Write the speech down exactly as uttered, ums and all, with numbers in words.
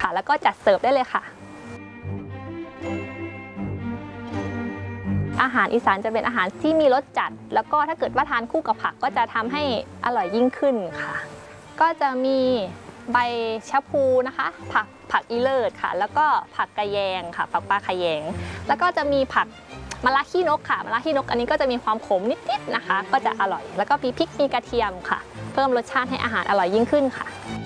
ค่ะแล้วก็จัดเสิร์ฟได้เลยค่ะอาหารอีสานจะเป็นอาหารที่มีรสจัดแล้วก็ถ้าเกิดว่าทานคู่กับผักก็จะทำให้อร่อยยิ่งขึ้นค่ะก็จะมีใบชะพูนะคะผักผักอีเลิศค่ะแล้วก็ผักกระแยงค่ะผักปลาขะแยงแล้วก็จะมีผักมะระขี้นกค่ะมะระขี้นกอันนี้ก็จะมีความขมนิดๆนะคะก็จะอร่อยแล้วก็มีพริกมีกระเทียมค่ะเพิ่มรสชาติให้อาหารอร่อยยิ่งขึ้นค่ะ